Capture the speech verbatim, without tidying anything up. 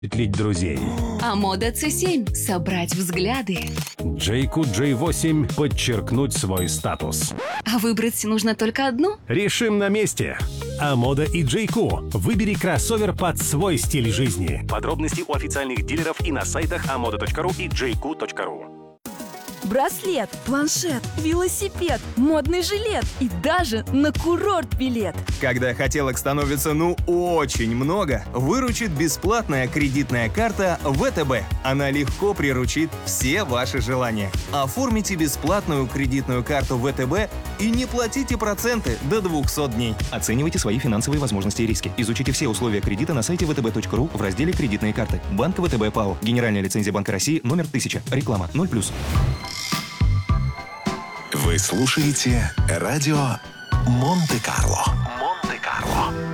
Впечатлить друзей. А мода С семь – собрать взгляды. Джейку джей восемь подчеркнуть свой статус. А выбрать нужно только одну? Решим на месте. Амода и Джейку. Выбери кроссовер под свой стиль жизни. Подробности у официальных дилеров и на сайтах амода точка ру и джейку точка ру. Браслет, планшет, велосипед, модный жилет и даже на курорт билет. Когда хотелок становится ну очень много, выручит бесплатная кредитная карта вэ тэ бэ. Она легко приручит все ваши желания. Оформите бесплатную кредитную карту вэ тэ бэ и не платите проценты до двухсот дней. Оценивайте свои финансовые возможности и риски. Изучите все условия кредита на сайте вэ тэ бэ точка ру в разделе «Кредитные карты». Банк вэ тэ бэ ПАО. Генеральная лицензия Банка России номер тысяча. Реклама ноль плюс. Вы слушаете радио Монте-Карло. Монте-Карло.